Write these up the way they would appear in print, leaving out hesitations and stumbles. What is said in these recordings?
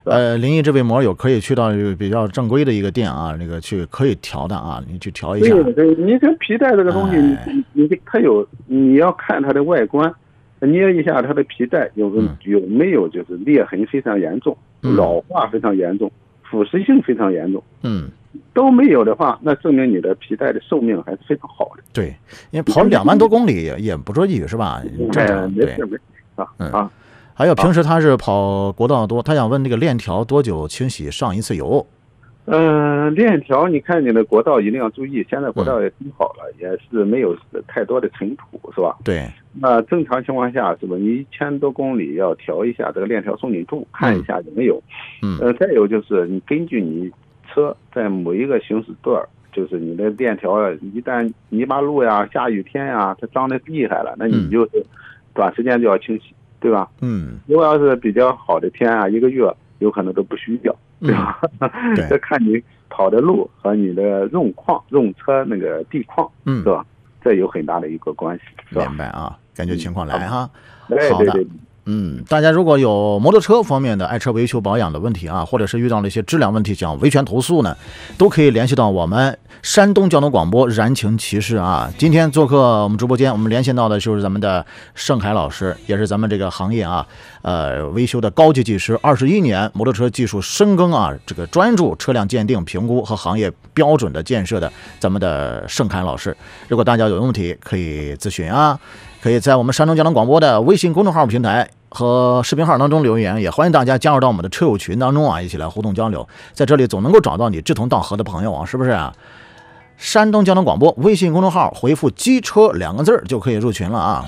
林毅这位膜友可以去到这个比较正规的一个店啊，那个去可以调的啊，你去调一下。 对，你这皮带这个东西，它你要看它的外观，捏一下它的皮带有没有就是裂痕非常严重，老化非常严重，腐蚀性非常严重。都没有的话，那证明你的皮带的寿命还是非常好的。 对，因为跑2万多公里也不着急是吧？正常。 没事啊。 还有平时他是跑国道多，他想问那个链条多久清洗上一次油？ 链条你看你的国道一定要注意，现在国道也挺好了，也是没有太多的尘土，是吧？ 对。 那正常情况下是吧？你1000多公里要调一下这个链条松紧度，看一下有没有。再有就是你根据你车在某一个行驶段，就是你的链条一旦泥巴路呀、下雨天呀，它脏的厉害了，那你就是短时间就要清洗。对吧？如果要是比较好的天啊，1个月有可能都不需要，对吧？这看你跑的路和你的用车那个地况，是吧？这有很大的一个关系，是吧？ 明白啊，根据情况来哈。 好的。 大家如果有摩托车方面的爱车维修保养的问题啊，或者是遇到了一些质量问题想维权投诉呢，都可以联系到我们山东交通广播燃情骑士啊。今天做客我们直播间，我们连线到的就是咱们的盛海老师，也是咱们这个行业啊维修的高级技师，21年摩托车技术深耕啊，这个专注车辆鉴定评估和行业标准的建设的咱们的盛海老师。如果大家有问题可以咨询啊，可以在我们山东交通广播的微信公众号平台和视频号当中留言，也欢迎大家加入到我们的车友群当中啊，一起来互动交流。在这里总能够找到你志同道合的朋友啊，是不是啊？山东交通广播微信公众号回复机车2个字就可以入群了啊。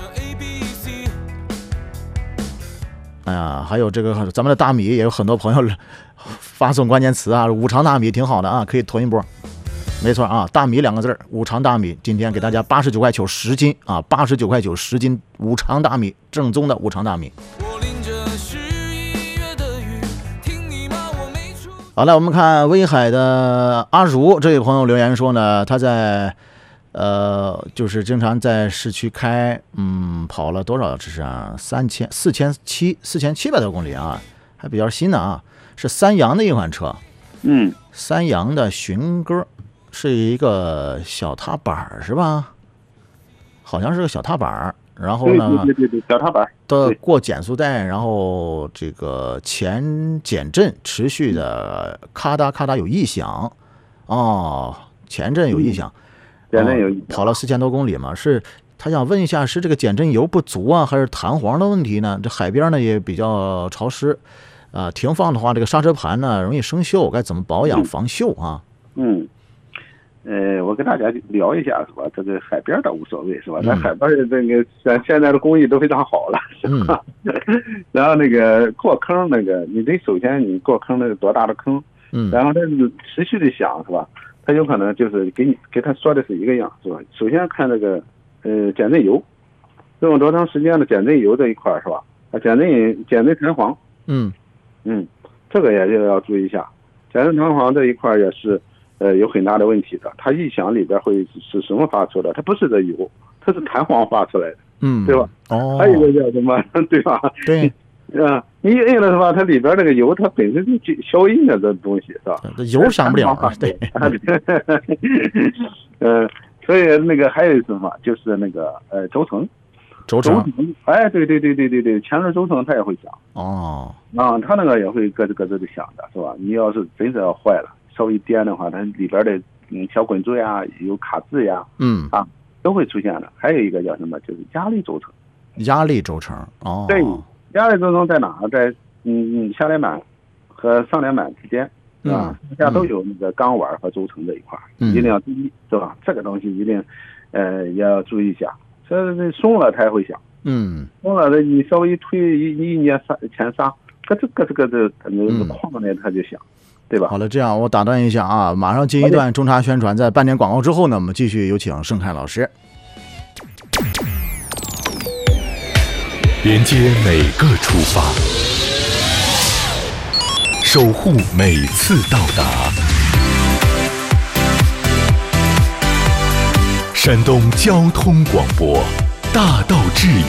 哎呀，还有这个咱们的大米也有很多朋友发送关键词啊，五常大米挺好的啊，可以囤一波。没错啊，大米2个字，五常大米，今天给大家89块9 10斤啊，89块9 10斤五常大米，正宗的五常大米。好了，我们看威海的阿如这位朋友留言说呢，他在就是经常在市区开，跑了多少？这是啊，4700多公里啊，还比较新的啊，是三洋的一款车，三洋的寻歌。是一个小踏板是吧？好像是个小踏板，然后呢， 对，小踏板的过减速带，然后这个前减震持续的咔嗒咔嗒有异响，前震有异响，跑了4000多公里嘛，是他想问一下，是这个减震油不足啊，还是弹簧的问题呢？这海边呢也比较潮湿，停放的话，这个刹车盘呢容易生锈，该怎么保养防锈啊？ 我跟大家聊一下是吧？这个海边倒无所谓是吧？在海边这个现在的工艺都非常好了，是吧？然后那个过坑那个，你得首先你过坑那个多大的坑，然后它持续的响是吧？它有可能就是给他说的是一个样是吧？首先看这个减震油，用多长时间的减震油这一块是吧？减震弹簧，这个也就要注意一下，减震弹簧这一块也是。有很大的问题的，它异响里边会是什么发出的？它不是这油，它是弹簧发出来的，对吧？还有一个叫什么，对吧？ 对， 你摁了是吧？它里边那个油，它本身就消音的这东西是吧？ 油响不了，对。 所以那个还有什么，就是那个轴承，哎，对，前轮轴承它也会响，它那个也会咯吱咯吱的响的，是吧？你要是真是要坏了。稍微颠的话，它里边的小滚坠啊，有卡字呀，都会出现的。还有一个叫什么，就是压力轴承。 压力轴承， 对，压力轴承在哪？在下连板和上连板之间啊，下都有那个钢碗和轴承这一块，一定要注意，是吧？这个东西一定也要注意一下。这松了它也会响，松了你稍微推一捏前刹，咯吱，那个框呢它就响。对吧？ 好了，这样我打断一下啊，马上进一段中插宣传，在半点广告之后呢，我们继续有请盛凯老师。 连接每个出发，守护每次到达。山东交通广播，大道至